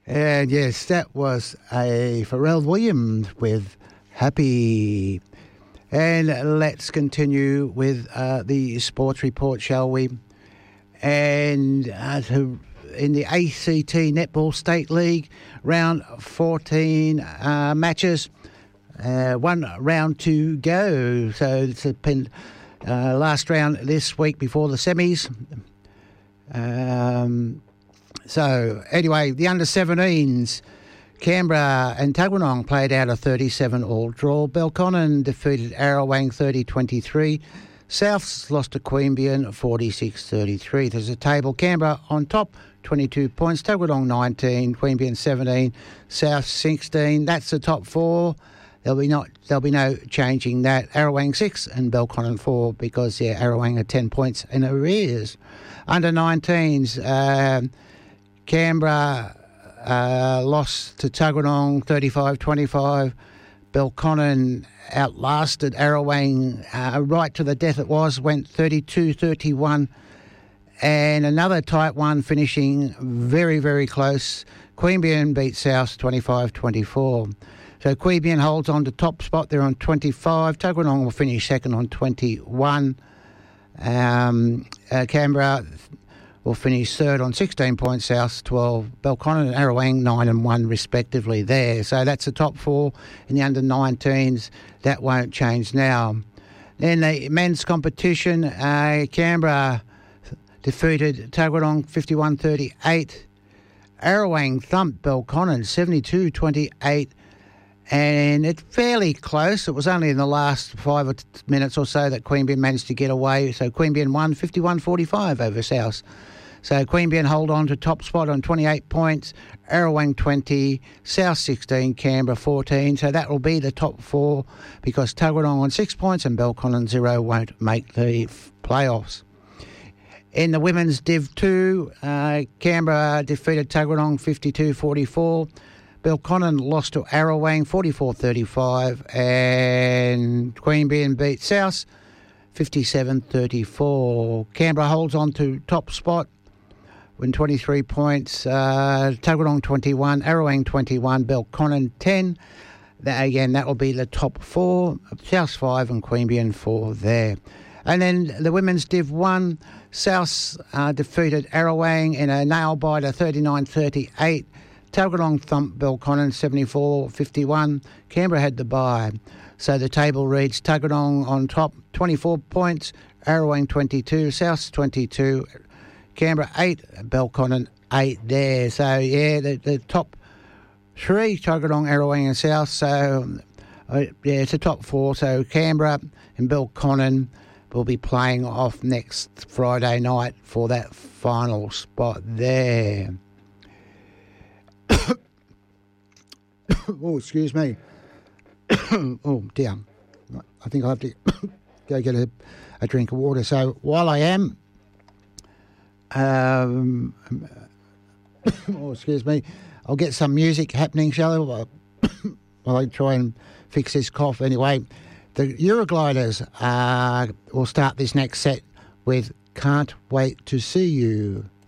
And yes, that was a Pharrell Williams with Happy. And let's continue with the sports report, shall we? And in the ACT Netball State League, round 14 matches, one round to go. So it's a last round this week before the semis. So anyway, the under-17s, Canberra and Tuggeranong played out a 37-all draw. Belconnen defeated Arrowang 30-23. Souths lost to Queanbeyan 46-33. There's a table. Canberra on top, 22 points. Tuggeranong 19, Queanbeyan 17, South 16. That's the top four. There'll be no changing that. Arrowang 6 and Belconnen 4 because Arrowang are 10 points in arrears. Under 19s, Canberra lost to Tuggeranong 35-25. Belconnen outlasted Arrowang right to the death it was, went 32-31. And another tight one finishing very, very close. Queanbeyan beat South 25-24. So Queanbeyan holds on to top spot. They're on 25. Tuggeranong will finish second on 21. Canberra will finish third on 16 points, South 12. Belconnen and Arrowang 9 and 1 respectively there. So that's the top four in the under-19s. That won't change now. Then the men's competition, Canberra defeated Tuggeranong 51-38. Arrowang thumped Belconnen 72-28. And it's fairly close. It was only in the last 5 minutes or so that Queanbeyan managed to get away. So Queanbeyan won 51-45 over South. So Queanbeyan hold on to top spot on 28 points. Arrowang 20, South 16, Canberra 14. So that will be the top four because Tuggeranong on 6 points and Belconnen 0 won't make the playoffs. In the women's Div 2, Canberra defeated Tuggeranong 52-44. Belconnen lost to Arrowang 44-35 and Queanbeyan beat South 57-34. Canberra holds on to top spot with 23 points. Tuggeranong 21, Arrowang 21, Belconnen 10. That will be the top four. South 5 and Queanbeyan 4 there. And then the women's Div 1, South defeated Arrowang in a nail-biter 39-38. Tuggeranong thumped Belconnen 74-51. Canberra had the bye. So the table reads Tuggeranong on top, 24 points. Arrowang 22, South 22. Canberra 8, Belconnen 8 there. So, the top three, Tuggeranong, Arrowang and South. So, it's a top four. So Canberra and Belconnen will be playing off next Friday night for that final spot there. Oh, excuse me. Oh, dear. I think I'll have to go get a drink of water. So while I am... oh, excuse me. I'll get some music happening, shall I? While I try and fix this cough. Anyway, the Eurogliders will start this next set with Can't Wait to See You.